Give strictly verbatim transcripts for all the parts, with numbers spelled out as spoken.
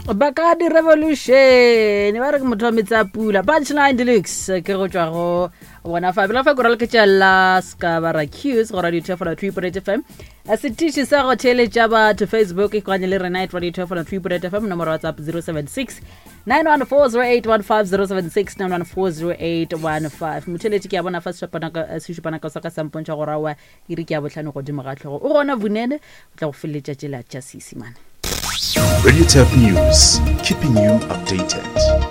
Bakadi Revolution ba re ke motho metsa pula punchline deluxe ke go tswa go bona fa bela fa go rala ke tšalla ska ba ra cues go radio two point three F M a se tishi sa go theletša ba to Facebook e kwanye le rena radio two point three F M nomoro WhatsApp zero seven six nine one four zero eight one five zero seven six nine one four zero eight one five motheletše ke a bona fa sešupana ka sešupana ka sa ka sampontša go rawa e re ke a botlhano go dimo ga tlhogo o gona vunene o tla go feleletša tšela tša sisimane. Radio Tap News, keeping you updated.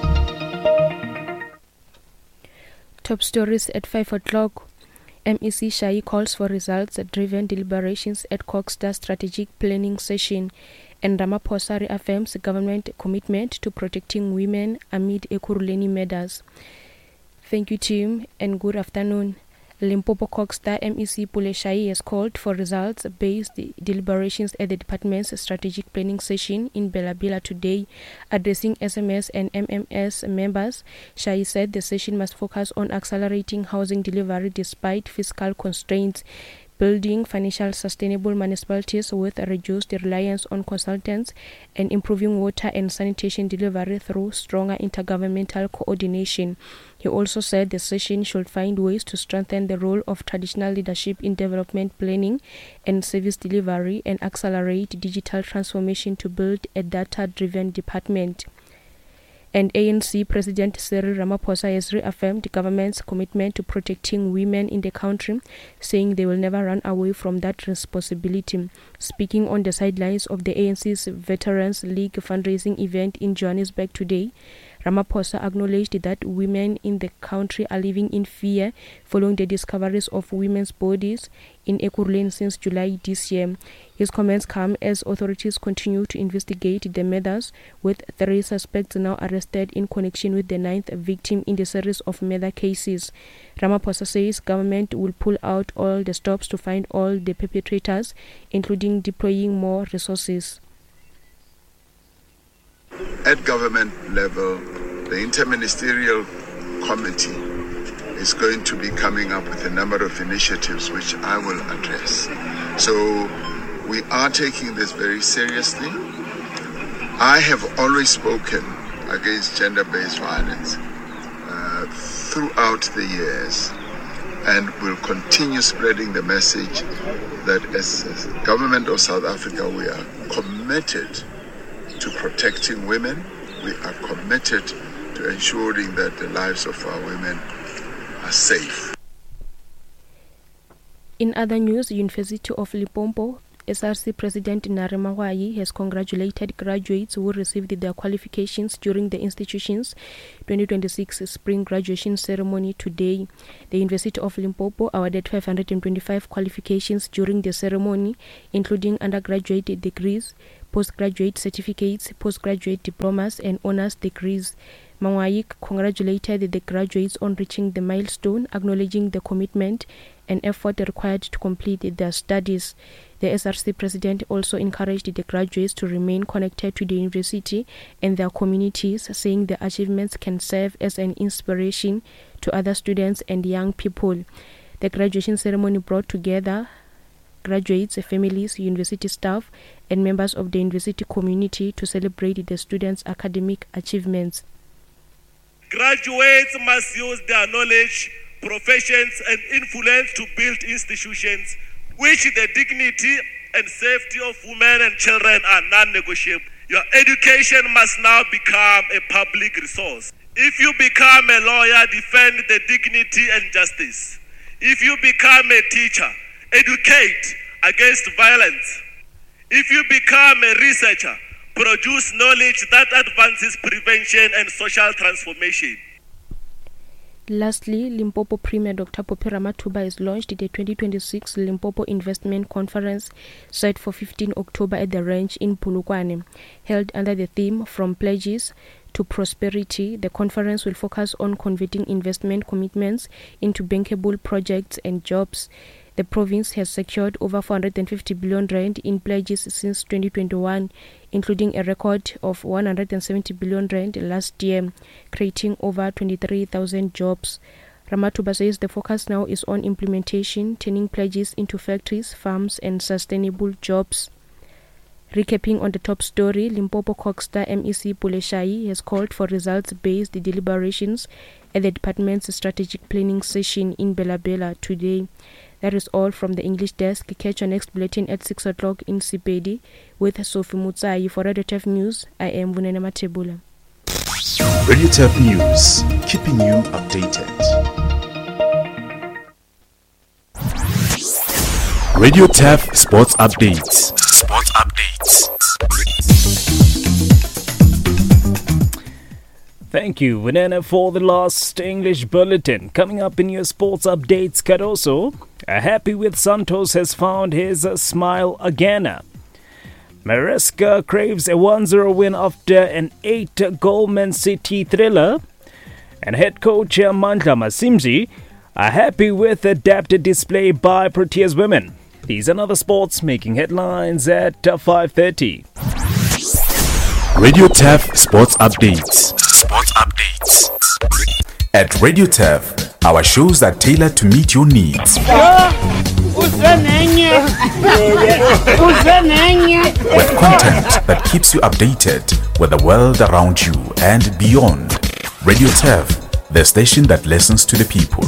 Top stories at five o'clock. M E C Shai calls for results-driven deliberations at Coxstar strategic planning session, and Ramaphosa reaffirms government commitment to protecting women amid Ekurhuleni murders. Thank you, team, and good afternoon. Limpopo Coxstar M E C Pule Shai has called for results-based deliberations at the department's strategic planning session in Bela-Bela today. Addressing S M S and M M S members, Shai said the session must focus on accelerating housing delivery despite fiscal constraints, building financial sustainable municipalities with a reduced reliance on consultants, and improving water and sanitation delivery through stronger intergovernmental coordination. He also said the session should find ways to strengthen the role of traditional leadership in development planning and service delivery and accelerate digital transformation to build a data-driven department. And A N C President Cyril Ramaphosa has reaffirmed the government's commitment to protecting women in the country, saying they will never run away from that responsibility. Speaking on the sidelines of the A N C's Veterans League fundraising event in Johannesburg today, Ramaphosa acknowledged that women in the country are living in fear following the discoveries of women's bodies in Ekurhuleni since July this year. His comments come as authorities continue to investigate the murders, with three suspects now arrested in connection with the ninth victim in the series of murder cases. Ramaphosa says government will pull out all the stops to find all the perpetrators, including deploying more resources. At government level, the Interministerial Committee is going to be coming up with a number of initiatives which I will address. So we are taking this very seriously. I have always spoken against gender-based violence uh, throughout the years, and will continue spreading the message that as, as government of South Africa, we are committed to protecting women. We are committed to ensuring that the lives of our women are safe. In other news, University of Limpopo S R C President Nare Mahwai has congratulated graduates who received their qualifications during the institution's twenty twenty-six spring graduation ceremony today. The University of Limpopo awarded five hundred twenty-five qualifications during the ceremony, including undergraduate degrees, postgraduate certificates, postgraduate diplomas, and honors degrees. Mahwai congratulated the graduates on reaching the milestone, acknowledging the commitment and effort required to complete their studies. The S R C president also encouraged the graduates to remain connected to the university and their communities, saying the achievements can serve as an inspiration to other students and young people. The graduation ceremony brought together graduates, families, university staff, and members of the university community to celebrate the students' academic achievements. Graduates must use their knowledge, professions, and influence to build institutions which the dignity and safety of women and children are non-negotiable. Your education must now become a public resource. If you become a lawyer, defend the dignity and justice. If you become a teacher, educate against violence. If you become a researcher, produce knowledge that advances prevention and social transformation. Lastly, Limpopo Premier Doctor Phophi Ramathuba has launched the twenty twenty-six Limpopo Investment Conference set for fifteenth October at the ranch in Polokwane. Held under the theme From Pledges to Prosperity, the conference will focus on converting investment commitments into bankable projects and jobs. The province has secured over four hundred fifty billion rand in pledges since twenty twenty-one, including a record of one hundred seventy billion rand last year, creating over twenty-three thousand jobs. Ramathuba says the focus now is on implementation, turning pledges into factories, farms, and sustainable jobs. Recapping on the top story, Limpopo Cogstar M E C Puleshai has called for results-based deliberations at the department's strategic planning session in Bela Bela today. That is all from the English desk. Catch your next bulletin at six o'clock in Sipedi with Sophie Mutsai. For Radio T E F News, I am Vunene Matebula. Radio T E F News, keeping you updated. Radio T E F Sports Updates. Sports Updates. Thank you, Vanana, for the last English bulletin. Coming up in your sports updates, Cardoso, uh, happy with Santos has found his uh, smile again. Maresca craves a one zero win after an eight-goal Man City thriller. And head coach uh, Mandla Masimzi are happy with the adapted display by Proteas women. These and other sports making headlines at uh, five thirty. Radio T E F Sports Updates. Sports Updates. At Radio T E F, our shows are tailored to meet your needs. With content that keeps you updated with the world around you and beyond. Radio T E F, the station that listens to the people.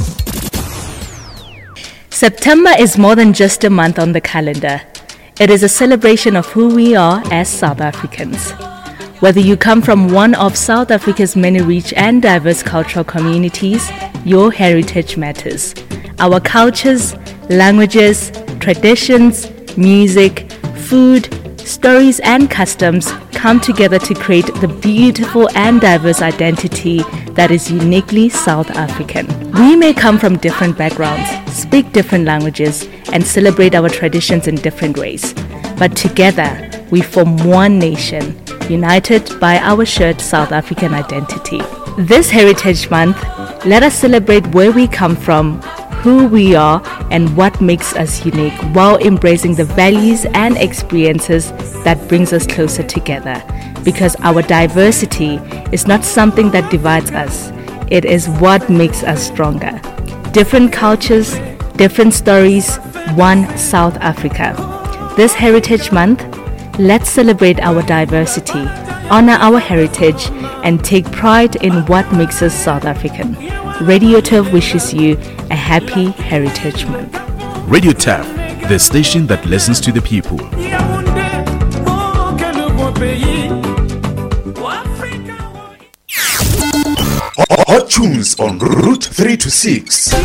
September is more than just a month on the calendar. It is a celebration of who we are as South Africans. Whether you come from one of South Africa's many rich and diverse cultural communities, your heritage matters. Our cultures, languages, traditions, music, food, stories and customs come together to create the beautiful and diverse identity that is uniquely South African. We may come from different backgrounds, speak different languages, and celebrate our traditions in different ways. But together, we form one nation, united by our shared South African identity. This Heritage Month, let us celebrate where we come from, who we are, and what makes us unique, while embracing the values and experiences that brings us closer together. Because our diversity is not something that divides us, it is what makes us stronger. Different cultures, different stories, one South Africa. This Heritage Month, let's celebrate our diversity, honor our heritage, and take pride in what makes us South African. Radio T E F wishes you a happy Heritage Month. Radio T E F, the station that listens to the people. Hot tunes on Route three to six.